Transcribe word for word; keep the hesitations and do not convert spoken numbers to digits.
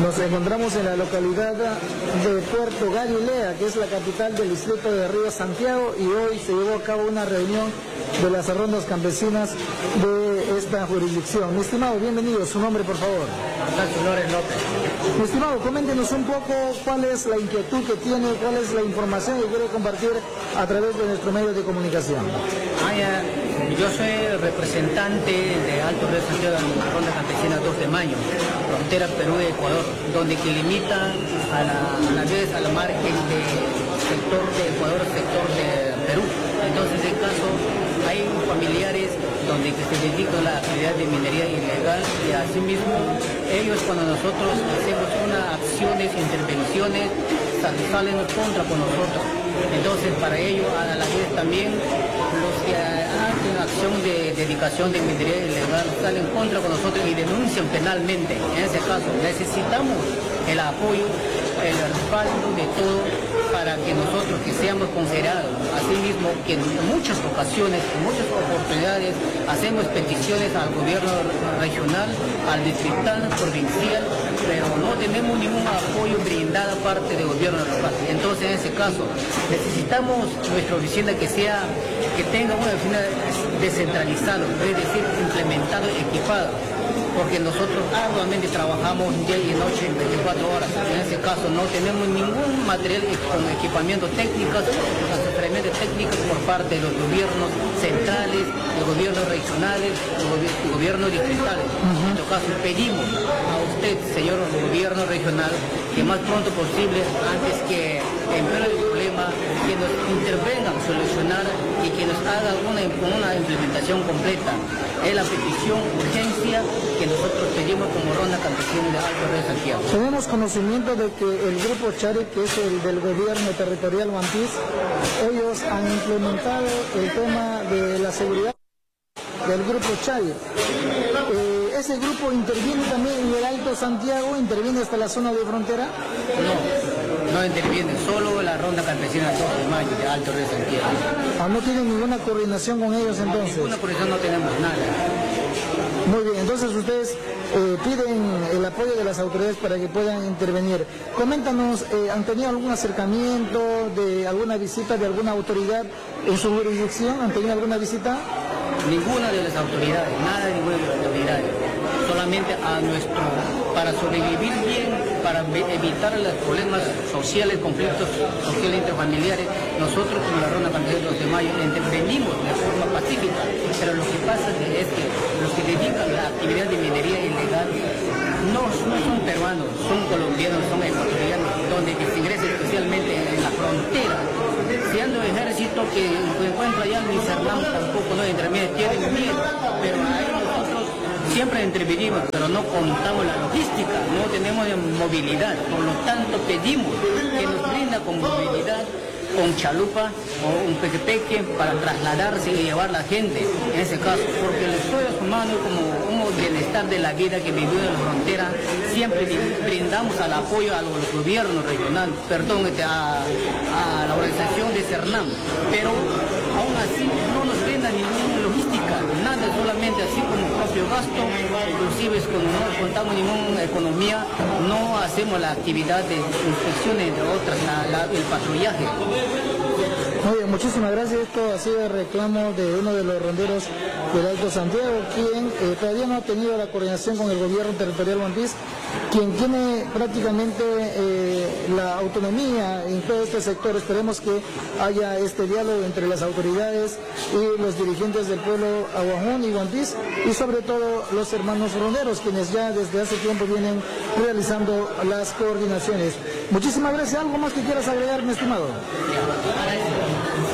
Nos encontramos en la localidad de Puerto Galilea, que es la capital del distrito de Río Santiago, y hoy se llevó a cabo una reunión de las rondas campesinas de esta jurisdicción. Mi estimado, bienvenido. Su nombre, por favor. Flores López. Mi estimado, coméntenos un poco cuál es la inquietud que tiene, cuál es la información que quiere compartir a través de nuestro medio de comunicación. Ah, ya. Yo soy el representante de Alto Río Santiago en la ronda campesina dos de mayo, frontera Perú-Ecuador, donde que limita a la, a la vez a la margen del sector de Ecuador, sector de Perú. Entonces, en caso, hay familiares donde que se dedican a la actividad de minería ilegal y asimismo ellos cuando nosotros hacemos unas acciones, intervenciones, salen en contra con nosotros. Entonces, para ello, a la vez también los que hacen acción de dedicación de minería ilegal salen en contra con nosotros y denuncian penalmente. En ese caso, necesitamos el apoyo, el respaldo de todo para que nosotros que seamos considerados. Asimismo, que en muchas ocasiones, en muchas oportunidades, hacemos peticiones al gobierno regional, al distrital, provincial, pero no tenemos ningún apoyo brindado parte del gobierno local. Entonces, en ese caso, necesitamos nuestra oficina que sea, que tenga una oficina descentralizada, es decir, implementada, equipada, porque nosotros arduamente trabajamos día y noche en veinticuatro horas. En ese caso no tenemos ningún material con equipamiento técnico, asesoramiento técnico por parte de los gobiernos centrales, los gobiernos regionales, los gobiernos distritales. Uh-huh. En todo caso pedimos a usted, señor gobierno regional, que más pronto posible, antes que empeore el problema, que nos intervengan, solucionar y que nos haga una, una implementación completa. Es la petición, urgencia que nosotros pedimos como ronda campesina de Alto Río Santiago. Tenemos conocimiento de que el grupo Chari, que es el del gobierno territorial Guantís, ellos han implementado el tema de la seguridad del grupo Chari. Eh, ¿Ese grupo interviene también en el Alto Santiago? ¿Interviene hasta la zona de frontera? No, no interviene, solo la ronda campesina dos de mayo de Alto Río Santiago. Ah, ¿no tienen ninguna coordinación con ellos entonces? No, ninguna coordinación, no tenemos nada. Muy bien, entonces ustedes eh, piden el apoyo de las autoridades para que puedan intervenir. Coméntanos, eh, ¿han tenido algún acercamiento, de alguna visita de alguna autoridad en su jurisdicción? ¿Han tenido alguna visita? Ninguna de las autoridades, nada de ninguna de las autoridades. Solamente a nuestro, para sobrevivir bien, para evitar los problemas sociales, conflictos sociales interfamiliares, nosotros como la ronda campesina dos de mayo intervenimos de forma pacífica, pero lo que pasa es que los que dedican a la actividad de minería ilegal no, no son peruanos, son colombianos, son ecuatorianos, donde que se ingresa especialmente en la frontera. Siendo ejército que se encuentra allá en Cernam, tampoco no interviene, tienen miedo, pero ahí nosotros siempre intervenimos, pero no contamos la logística, no tenemos movilidad, por lo tanto pedimos que nos brinda con movilidad, con chalupa o un pequepeque para trasladarse y llevar la gente, en ese caso, porque los pueblos humanos como un bienestar de la vida que vivimos en la frontera, siempre brindamos al apoyo a los gobiernos regionales, perdón, a, a la organización de Cernam, pero aún así no nos brinda ninguna logística, nada, solamente así como propio gasto, inclusive cuando no contamos ninguna economía, no hacemos la actividad de inspección entre otras, la, la, el patrullaje. Muy bien, muchísimas gracias. Esto ha sido el reclamo de uno de los ronderos del Alto Santiago, quien eh, todavía no ha tenido la coordinación con el gobierno territorial Guantís, quien tiene prácticamente eh, la autonomía en todo este sector. Esperemos que haya este diálogo entre las autoridades y los dirigentes del pueblo Aguajún y Guantís, y sobre todo los hermanos ronderos, quienes ya desde hace tiempo vienen realizando las coordinaciones. Muchísimas gracias. ¿Algo más que quieras agregar, mi estimado?